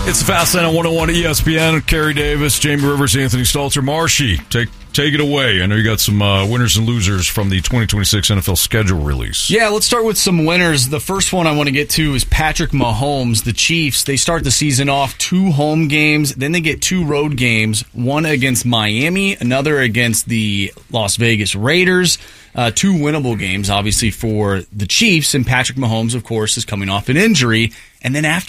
It's the Fast Lane on 101 ESPN. Kerry Davis, Jamie Rivers, Anthony Stalter. Marshy, take it away. I know you got some winners and losers from the 2026 NFL schedule release. Yeah, let's start with some winners. The first one I want to get to is Patrick Mahomes. The Chiefs, they start the season off 2 home games, then they get 2 road games, one against Miami, another against the Las Vegas Raiders. 2 winnable games, obviously, for the Chiefs, and Patrick Mahomes, of course, is coming off an injury. And then after